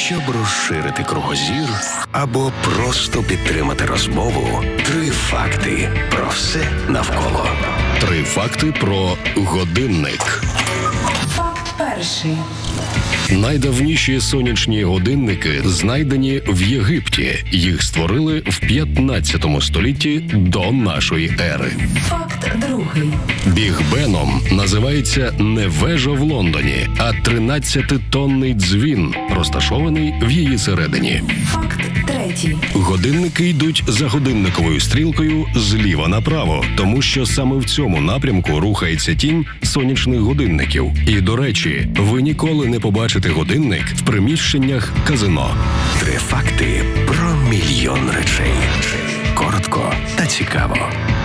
Щоб розширити кругозір або просто підтримати розмову, 3 факти про все навколо. 3 факти про годинник. Факт перший. Найдавніші сонячні годинники знайдені в Єгипті. Їх створили в 15 столітті до нашої ери. Факт другий. Біг Беном називається не вежа в Лондоні, а 13-тонний дзвін, розташований в її середині. Факт третій. Годинники йдуть за годинниковою стрілкою зліва направо, тому що саме в цьому напрямку рухається тінь сонячних годинників. І, до речі, ви ніколи не побачите годинник в приміщеннях казино. 3 факти про мільйон речей. Коротко та цікаво.